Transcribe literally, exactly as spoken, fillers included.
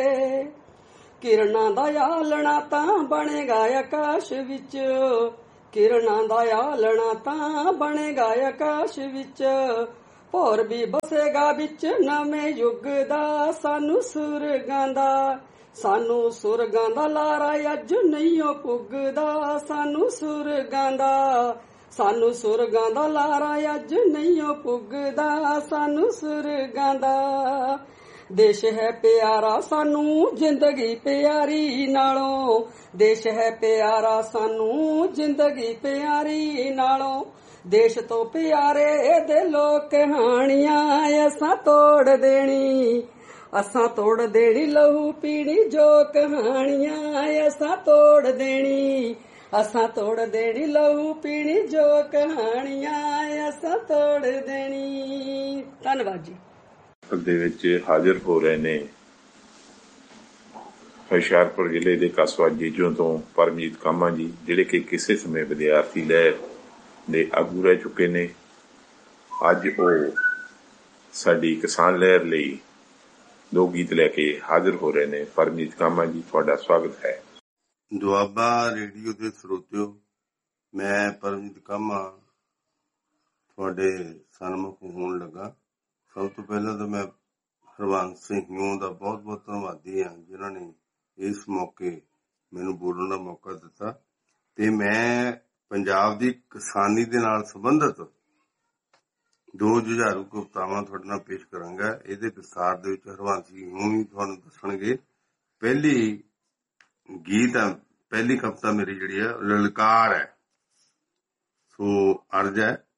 ਕਿਰਨਾਂ ਦਾ ਆਲਣਾ ਤਾਂ ਬਣੇਗਾ ਆਕਾਸ਼ ਵਿੱਚ, ਕਿਰਨਾਂ ਦਾ ਆਲਣਾ ਤਾਂ ਬਣੇਗਾ ਆਕਾਸ਼ ਵਿੱਚ। ਭੌਰ ਵੀ ਬਸੇਗਾ ਵਿੱਚ ਨਵੇਂ ਯੁੱਗ ਦਾ, ਸਾਨੂੰ ਸੁਰਗਾਂ ਦਾ ਸਾਨੂੰ ਸੁਰਗਾਂ ਦਾ ਲਾਰਾ ਅੱਜ ਨਹੀਂਓ ਪੁੱਗਦਾ। ਸਾਨੂੰ ਸੁਰਗਾਂ ਦਾ ਸਾਨੂੰ ਸੁਰਗਾਂ ਦਾ ਲਾਰਾ ਅੱਜ ਨਹੀਂਓ ਪੁੱਗਦਾ। ਸਾਨੂੰ ਸੁਰਗਾਂ ਦਾ ਦੇਸ਼ ਹੈ ਪਿਆਰਾ ਸਾਨੂੰ ਜ਼ਿੰਦਗੀ ਪਿਆਰੀ ਨਾਲੋਂ, ਦੇਸ਼ ਹੈ ਪਿਆਰਾ ਸਾਨੂੰ ਜ਼ਿੰਦਗੀ ਪਿਆਰੀ ਨਾਲੋਂ। ਦੇਸ਼ ਤੋਂ ਪਿਆਰੇ ਦੇ ਲੋਕ ਕਹਾਣੀਆਂ ਅਸਾਂ ਤੋੜ ਦੇਣੀ, ਅਸਾਂ ਤੋੜ ਦੇਣੀ ਲਹੂ ਪੀਣੀ ਜੋ ਕਹਾਣੀਆਂ ਅਸਾਂ ਤੋੜ ਦੇਣੀ, ਅਸਾਂ ਤੋੜ ਦੇਣੀ ਲਹੂ ਪੀਣੀ ਜੋ ਕਹਾਣੀਆਂ ਅਸਾਂ ਤੋੜ ਦੇਣੀ। ਧੰਨਵਾਦ ਜੀ। ਦੇ ਵਿੱਚ ਹਾਜ਼ਰ ਹੋ ਰਹੇ ਨੇ ਹੁਸ਼ਿਆਰਪੁਰ ਜ਼ਿਲ੍ਹੇ ਦੇ ਕਸਬਾ ਜੀਜੋਂ ਤੋਂ ਪਰਮਜੀਤ ਕਾਮਾ ਜੀ, ਜਿਹੜੇ ਕਿ ਕਿਸੇ ਸਮੇਂ ਵਿਦਿਆਰਥੀ ਲਹਿਰ ਦੇ ਆਗੂ ਰਹਿ ਚੁੱਕੇ ਨੇ। ਅੱਜ ਉਹ ਸਾਡੀ ਕਿਸਾਨ ਲਹਿਰ ਲਈ ਦੋ ਗੀਤ ਲੈ ਕੇ ਹਾਜ਼ਰ ਹੋ ਰਹੇ ਨੇ। ਪਰਮਜੀਤ ਕਾਮਾ ਜੀ, ਤੁਹਾਡਾ ਸਵਾਗਤ ਹੈ। ਦੁਆਬਾ ਰੇਡੀਓ ਦੇ ਸਰੋਤਿਓ, ਮੈਂ ਪਰਮਜੀਤ ਕਾਮਾ ਤੁਹਾਡੇ ਸਨਮੁਖ ਹੋਣ ਲੱਗਾ। ਸਭ ਤੋਂ ਪਹਿਲਾਂ ਤਾਂ ਮੈਂ ਹਰਬੰਸ ਸਿੰਘ ਨੂੰ ਦਾ ਬਹੁਤ ਬਹੁਤ ਧੰਨਵਾਦੀ ਹਾਂ, ਜਿਨ੍ਹਾਂ ਨੇ ਇਸ ਮੌਕੇ ਮੈਨੂੰ ਬੋਲਣ ਦਾ ਮੌਕਾ ਦਿੱਤਾ। ਤੇ ਮੈਂ ਪੰਜਾਬ ਦੀ ਕਿਸਾਨੀ ਦੇ ਨਾਲ ਸੰਬੰਧਿਤ ਦੋ ਜੁਝਾਰੂ ਕਵਿਤਾਵਾਂ ਤੁਹਾਡੇ ਨਾਲ ਪੇਸ਼ ਕਰਾਂਗਾ। ਇਹਦੇ ਵਿਸਥਾਰ ਦੇ ਵਿੱਚ ਹਰਬੰਸ ਸਿੰਘ ਨੂੰ ਹੀ ਤੁਹਾਨੂੰ ਦੱਸਣਗੇ। ਪਹਿਲੀ ਗੀਤ ਹੈ, ਪਹਿਲੀ ਕਵਿਤਾ ਮੇਰੀ ਜਿਹੜੀ ਹੈ ਲਲਕਾਰ ਹੈ। ਸੋ ਅਰਜ਼ ਹੈ,